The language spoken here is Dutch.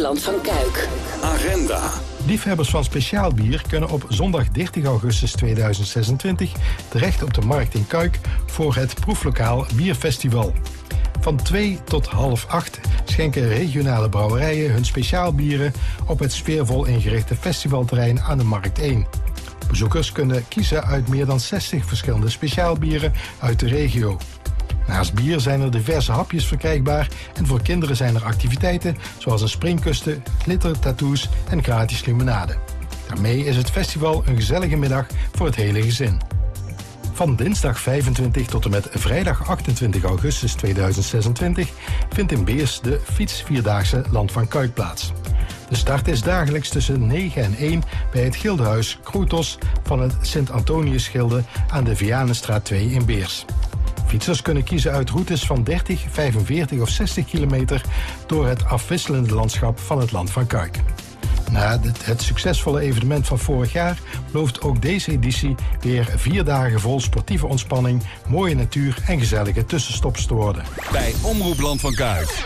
Land van Kuik. Agenda. Liefhebbers van speciaal bier kunnen op zondag 30 augustus 2026 terecht op de Markt in Kuik voor het proeflokaal Bierfestival. Van 2 tot 7:30 schenken regionale brouwerijen hun speciaalbieren op het sfeervol ingerichte festivalterrein aan de Markt 1. Bezoekers kunnen kiezen uit meer dan 60 verschillende speciaalbieren uit de regio. Naast bier zijn er diverse hapjes verkrijgbaar en voor kinderen zijn er activiteiten zoals een springkusten, glittertattoos en gratis limonade. Daarmee is het festival een gezellige middag voor het hele gezin. Van dinsdag 25 tot en met vrijdag 28 augustus 2026 vindt in Beers de fietsvierdaagse Land van Kuik plaats. De start is dagelijks tussen 9 en 1 bij het gildehuis Kroetos van het Sint-Antonius-gilde aan de Vianenstraat 2 in Beers. Fietsers kunnen kiezen uit routes van 30, 45 of 60 kilometer door het afwisselende landschap van het Land van Kuik. Na het succesvolle evenement van vorig jaar belooft ook deze editie weer 4 dagen vol sportieve ontspanning, mooie natuur en gezellige tussenstops te worden. Bij Omroep Land van Kuik.